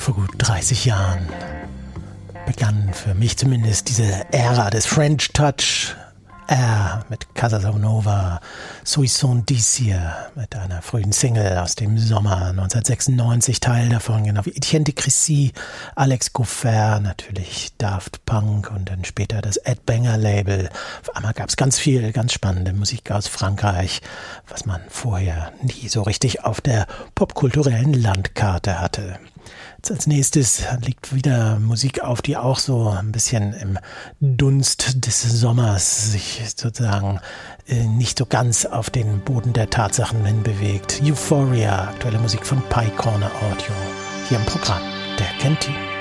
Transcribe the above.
vor gut 30 Jahren begann für mich zumindest diese Ära des French Touch. Mit Casanova, Soissons d'Issir, mit einer frühen Single aus dem Sommer 1996, Teil davon, genau wie Etienne de Crécy, Alex Goffert, natürlich Daft Punk und dann später das Ed Banger Label. Auf einmal gab es ganz viel, ganz spannende Musik aus Frankreich, was man vorher nie so richtig auf der popkulturellen Landkarte hatte. Als nächstes liegt wieder Musik auf, die auch so ein bisschen im Dunst des Sommers sich sozusagen nicht so ganz auf den Boden der Tatsachen hinbewegt. Euphoria, aktuelle Musik von Pie Corner Audio, hier im Programm der Canteen.